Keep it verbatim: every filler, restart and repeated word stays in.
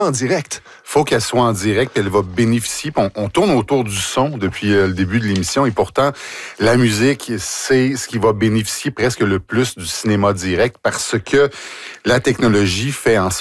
en direct. Faut qu'elle soit en direct, puis elle va bénéficier. On, on tourne autour du son depuis euh, le début de l'émission, et pourtant, la musique, c'est ce qui va bénéficier presque le plus du cinéma direct, parce que la technologie fait en sorte